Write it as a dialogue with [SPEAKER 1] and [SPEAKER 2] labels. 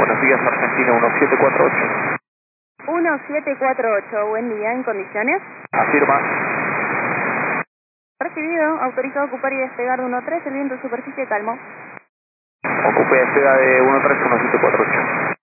[SPEAKER 1] Buenos días, Argentina 1748.
[SPEAKER 2] 1748, buen día, ¿en condiciones?
[SPEAKER 1] Afirma.
[SPEAKER 2] Recibido, autorizado a ocupar y despegar de 13, el viento superficie calmo.
[SPEAKER 1] Ocupe despega de 13 1748.